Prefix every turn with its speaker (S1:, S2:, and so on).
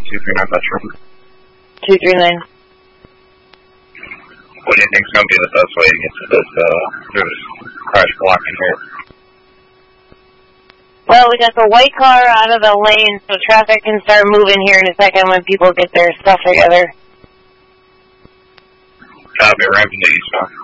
S1: 239 Metro.
S2: 239.
S1: What do you think's going to be the best way to get to this crash blocking here?
S2: Well, we got the white car out of the lane, so traffic can start moving here in a second when people get their stuff together.
S1: Copy, ramping to eastbound.